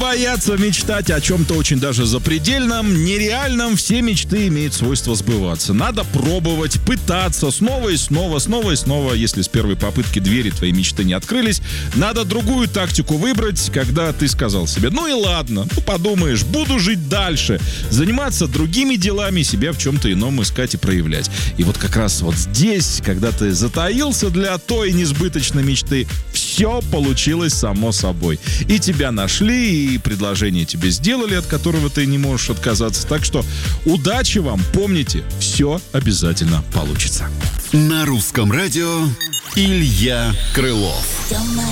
бояться мечтать о чем-то очень даже запредельном, нереальном. Все мечты имеют свойство сбываться. Надо пробовать, пытаться снова и снова, снова и снова. Если с первой попытки двери твоей мечты не открылись, надо другую тактику выбрать, когда ты сказал себе: ну и ладно, подумаешь, буду жить дальше, заниматься другими делами, себя в чем-то ином искать и проявлять. И вот как раз вот здесь, когда ты затаился для той несбыточной мечты, все получилось само собой. И тебя нашли, и предложение тебе сделали, от которого ты не можешь отказаться. Так что удачи вам, помните, все обязательно получится. На русском радио Илья Крылов.